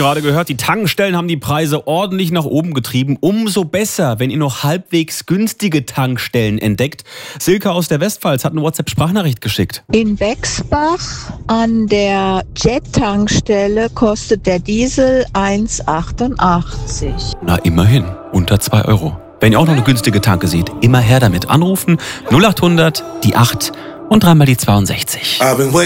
gerade gehört, die Tankstellen haben die Preise ordentlich nach oben getrieben. Umso besser, wenn ihr noch halbwegs günstige Tankstellen entdeckt. Silke aus der Westpfalz hat eine WhatsApp-Sprachnachricht geschickt. In Wexbach an der Jet-Tankstelle kostet der Diesel 1,88. Na, immerhin. Unter 2 Euro. Wenn ihr auch noch eine günstige Tanke seht, immer her damit. Anrufen 0800 die 8 und dreimal die 62.